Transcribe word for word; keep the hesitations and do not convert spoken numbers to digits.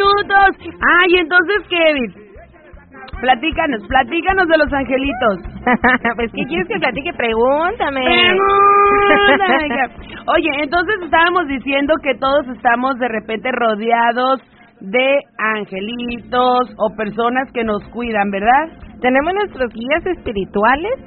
minutos. Ay, entonces, Kevin, platícanos, platícanos de los angelitos. Pues, ¿qué quieres que platique? Pregúntame. Pregúntame. Oye, entonces estábamos diciendo que todos estamos de repente rodeados de angelitos o personas que nos cuidan, ¿verdad? Tenemos nuestros guías espirituales